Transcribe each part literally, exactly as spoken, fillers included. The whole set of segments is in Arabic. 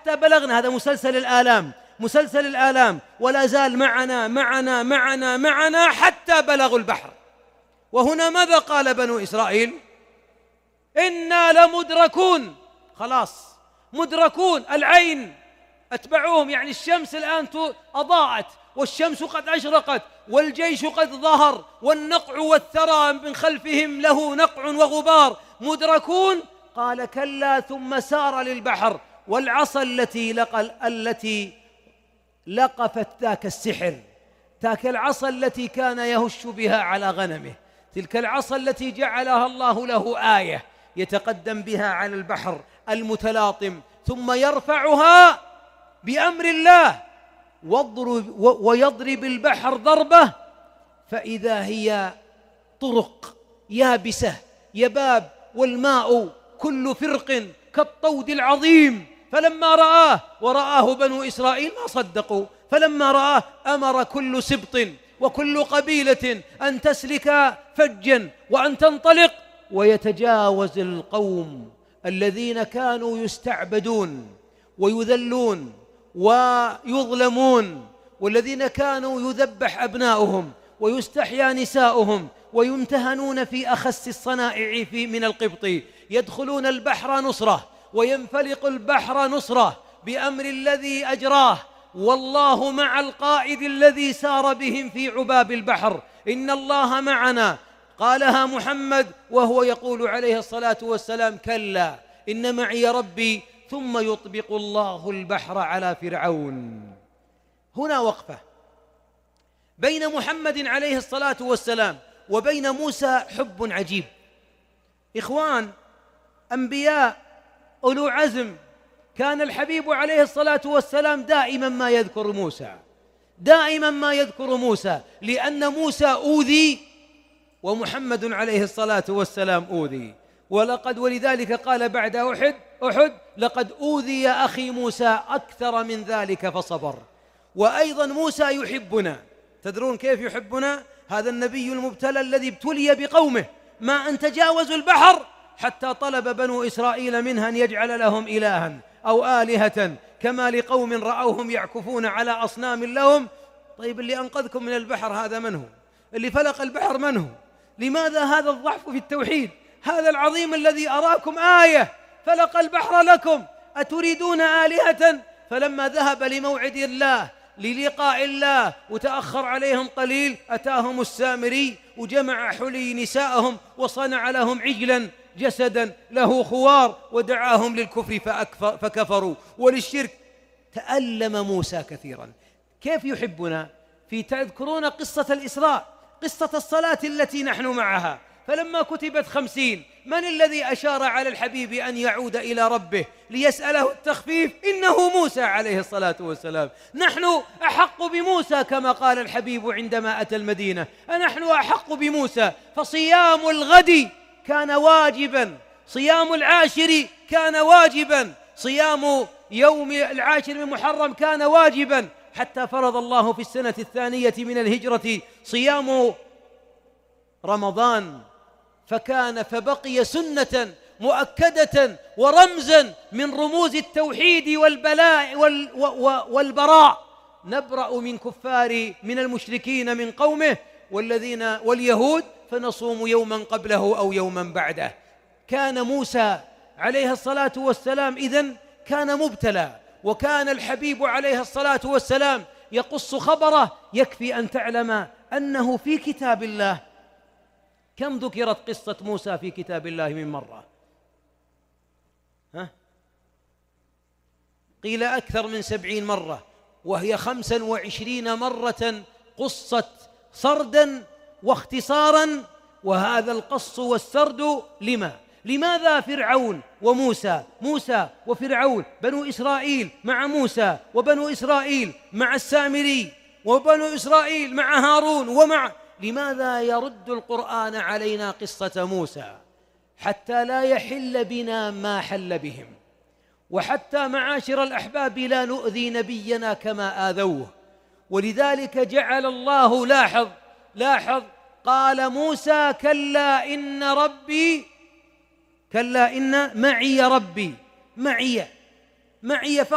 حتى بلغنا. هذا مسلسل الآلام، مسلسل الآلام، ولا زال معنا معنا معنا معنا حتى بلغوا البحر. وهنا ماذا قال بنو إسرائيل؟ إنا لمدركون، خلاص مدركون، العين أتبعوهم، يعني الشمس الآن أضاءت والشمس قد أشرقت والجيش قد ظهر والنقع والثرى من خلفهم له نقع وغبار، مدركون. قال كلا ثم سار للبحر والعصا التي لقى التي لقفت ذاك السحر، تلك العصا التي كان يهش بها على غنمه، تلك العصا التي جعلها الله له آية يتقدم بها على البحر المتلاطم، ثم يرفعها بأمر الله ويضرب البحر ضربة فإذا هي طرق يابسة يباب، والماء كل فرق كالطود العظيم. فلما رآه ورآه بنو إسرائيل ما صدقوا، فلما رآه أمر كل سبط وكل قبيلة أن تسلك فجا وأن تنطلق ويتجاوز القوم الذين كانوا يستعبدون ويذلون ويظلمون، والذين كانوا يذبح أبناؤهم ويستحيا نساؤهم ويمتهنون في أخس الصنائع في من القبط، يدخلون البحر نصرة وينفلق البحر نصرة بأمر الذي أجراه، والله مع القائد الذي سار بهم في عباب البحر. إن الله معنا، قالها محمد وهو يقول عليه الصلاة والسلام كلا إن معي ربي، ثم يطبق الله البحر على فرعون. هنا وقفة بين محمد عليه الصلاة والسلام وبين موسى حب عجيب. إخوان، أنبياء أولو عزم، كان الحبيب عليه الصلاة والسلام دائما ما يذكر موسى، دائما ما يذكر موسى، لأن موسى أوذي ومحمد عليه الصلاة والسلام أوذي. ولقد ولذلك قال بعد أحد أحد لقد أوذي أخي موسى أكثر من ذلك فصبر. وأيضا موسى يحبنا، تدرون كيف يحبنا؟ هذا النبي المبتلى الذي ابتلي بقومه، ما أن تجاوزوا البحر حتى طلب بنو إسرائيل منها أن يجعل لهم إلها أو آلهة كما لقوم رأوهم يعكفون على أصنام لهم. طيب اللي أنقذكم من البحر هذا من هو؟ اللي فلق البحر من هو؟ لماذا هذا الضعف في التوحيد؟ هذا العظيم الذي أراكم آية فلق البحر لكم، أتريدون آلهة؟ فلما ذهب لموعد الله للقاء الله وتأخر عليهم قليل أتاهم السامري وجمع حلي نساءهم وصنع لهم عجلا جسدا له خوار ودعاهم للكفر فكفروا وللشرك. تألم موسى كثيرا. كيف يحبنا؟ في تذكرون قصة الإسراء، قصة الصلاة التي نحن معها، فلما كتبت خمسين من الذي أشار على الحبيب أن يعود إلى ربه ليسأله التخفيف؟ إنه موسى عليه الصلاة والسلام. نحن أحق بموسى كما قال الحبيب عندما أتى المدينة، نحن أحق بموسى. فصيام الغد كان واجبا، صيام العاشر كان واجبا، صيام يوم العاشر من محرم كان واجبا، حتى فرض الله في السنة الثانية من الهجرة صيام رمضان، فكان فبقي سنة مؤكدة ورمزا من رموز التوحيد والبلاء والبراء. نبرأ من كفار من المشركين من قومه والذين واليهود فنصوم يوما قبله أو يوما بعده. كان موسى عليه الصلاة والسلام إذن كان مبتلى، وكان الحبيب عليه الصلاة والسلام يقص خبره. يكفي أن تعلم أنه في كتاب الله كم ذكرت قصة موسى في كتاب الله من مرة؟ ها؟ قيل أكثر من سبعين مرة، وهي خمسا وعشرين مرة قصت سردا واختصارا. وهذا القص والسرد لما؟ لماذا فرعون وموسى، موسى وفرعون، بنو إسرائيل مع موسى، وبنو إسرائيل مع السامري، وبنو إسرائيل مع هارون ومع لماذا يرد القرآن علينا قصة موسى؟ حتى لا يحل بنا ما حل بهم، وحتى معاشر الأحباب لا نؤذي نبينا كما آذوه. ولذلك جعل الله، لاحظ لاحظ قال موسى كلا إن ربي، كلا إن معي ربي، معي معي فقط،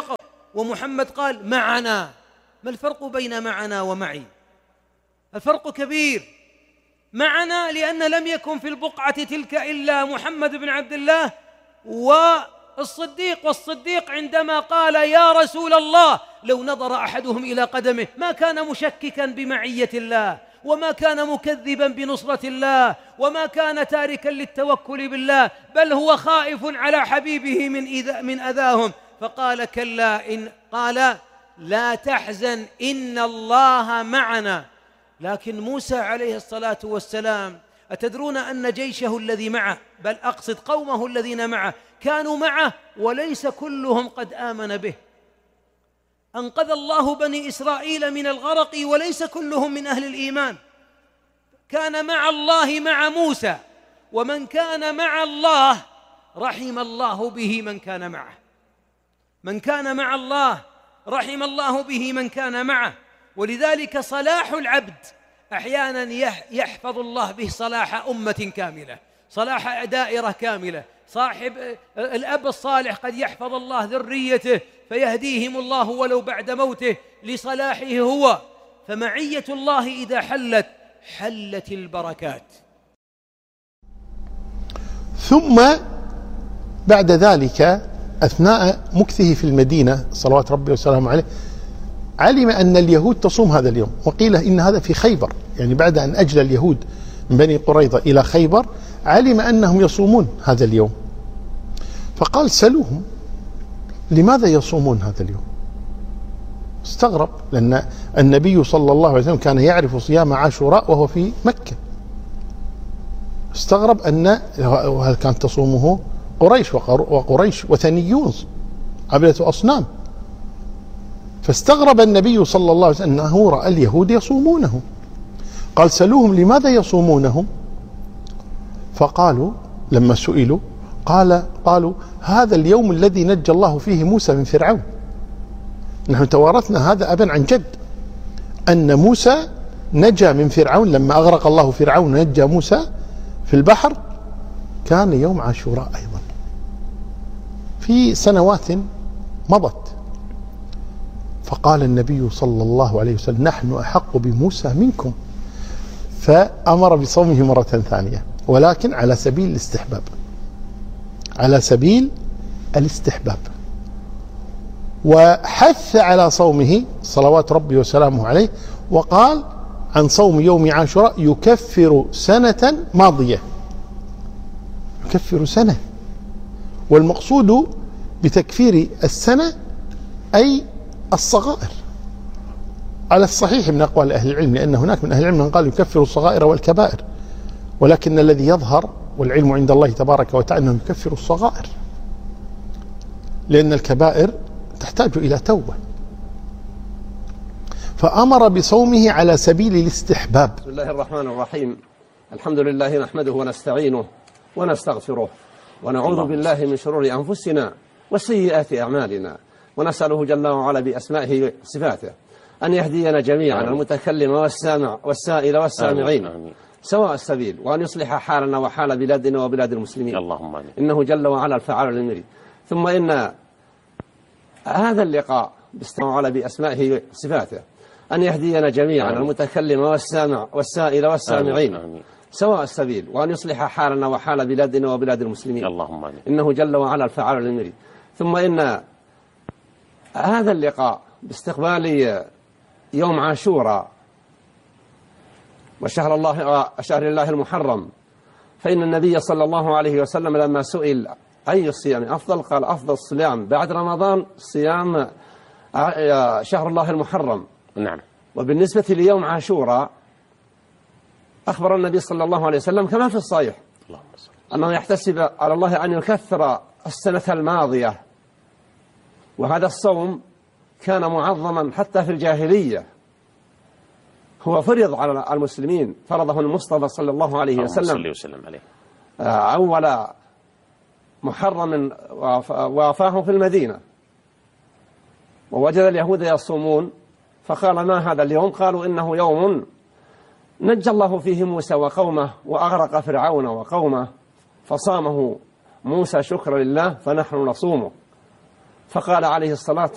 ومحمد قال معنا. ما الفرق بين معنا ومعي؟ الفرق كبير. معنا لأن لم يكن في البقعة تلك إلا محمد بن عبد الله والصديق، والصديق عندما قال يا رسول الله لو نظر أحدهم إلى قدمه ما كان مشككا بمعية الله، وما كان مكذبا بنصرة الله، وما كان تاركا للتوكل بالله، بل هو خائف على حبيبه من إذا من أذاهم، فقال كلا، إن قال لا تحزن إن الله معنا. لكن موسى عليه الصلاة والسلام أتدرون أن جيشه الذي معه، بل أقصد قومه الذين معه، كانوا معه وليس كلهم قد آمن به. أنقذ الله بني إسرائيل من الغرق وليس كلهم من أهل الإيمان. كان مع الله مع موسى، ومن كان مع الله رحم الله به من كان معه. من كان مع الله رحم الله به من كان معه. ولذلك صلاح العبد أحيانا يحفظ الله به صلاح أمة كاملة، صلاح دائرة كاملة. صاحب الأب الصالح قد يحفظ الله ذريته فيهديهم الله ولو بعد موته لصلاحه هو. فمعية الله إذا حلت حلت البركات. ثم بعد ذلك أثناء مكثه في المدينة صلوات ربي وسلامه عليه علم أن اليهود تصوم هذا اليوم، وقيل إن هذا في خيبر، يعني بعد أن أجلى اليهود من بني قريظة إلى خيبر علم أنهم يصومون هذا اليوم، فقال سلوهم لماذا يصومون هذا اليوم؟ استغرب، لأن النبي صلى الله عليه وسلم كان يعرف صيام عاشوراء وهو في مكة. استغرب أن هل كانت تصومه قريش، وقريش وثنيون عبدة أصنام. فاستغرب النبي صلى الله عليه وسلم أنه رأى اليهود يصومونه. قال سلوهم لماذا يصومونه؟ فقالوا لما سئلوا قال قالوا هذا اليوم الذي نجى الله فيه موسى من فرعون. نحن توارثنا هذا أبا عن جد، أن موسى نجا من فرعون لما أغرق الله فرعون نجى موسى في البحر، كان يوم عاشوراء أيضا في سنوات مضت. فقال النبي صلى الله عليه وسلم نحن أحق بموسى منكم، فأمر بصومه مرة ثانية، ولكن على سبيل الاستحباب، على سبيل الاستحباب، وحث على صومه صلوات ربي وسلامه عليه، وقال عن صوم يوم عاشوراء يكفر سنة ماضية، يكفر سنة. والمقصود بتكفير السنة أي الصغائر على الصحيح من أقوال أهل العلم، لأن هناك من أهل العلم من قال يكفر الصغائر والكبائر، ولكن الذي يظهر والعلم عند الله تبارك وتعالى أنه يكفر الصغائر، لأن الكبائر تحتاج إلى توبة. فأمر بصومه على سبيل الاستحباب. بسم الله الرحمن الرحيم. الحمد لله نحمده ونستعينه ونستغفره ونعوذ بالله من شرور أنفسنا وسيئات أعمالنا، ونسأله جل وعلا بأسمائه وصفاته أن يهدينا جميعا المتكلم والسامع والسائل والسامعين سواء السبيل، وأن يصلح حالنا وحال بلادنا وبلاد المسلمين، اللهم آمين، إنه جل وعلا الفعال للمريد. ثم إن هذا اللقاء باستماع على بأسمائه وصفاته أن يهدينا جميعا المتكلم والسامع والسائل والسامعين سواء السبيل، وأن يصلح حالنا وحال بلادنا وبلاد المسلمين، اللهم آمين، إنه جل وعلا الفعال للمريد. ثم إن هذا اللقاء باستقبال يوم عاشوراء وشهر الله شهر الله المحرم، فإن النبي صلى الله عليه وسلم لما سئل أي الصيام أفضل قال أفضل الصيام بعد رمضان صيام شهر الله المحرم. نعم. وبالنسبة ليوم عاشوراء أخبر النبي صلى الله عليه وسلم كما في الصحيح أنه يحتسب على الله أن يكثر السنة الماضية، وهذا الصوم كان معظما حتى في الجاهلية، هو فرض على المسلمين، فرضه المصطفى صلى الله عليه وسلم أول محرم وافاه في المدينة، ووجد اليهود يصومون فقال ما هذا اليوم؟ قالوا إنه يوم نجى الله فيه موسى وقومه وأغرق فرعون وقومه، فصامه موسى شكرا لله فنحن نصومه. فقال عليه الصلاة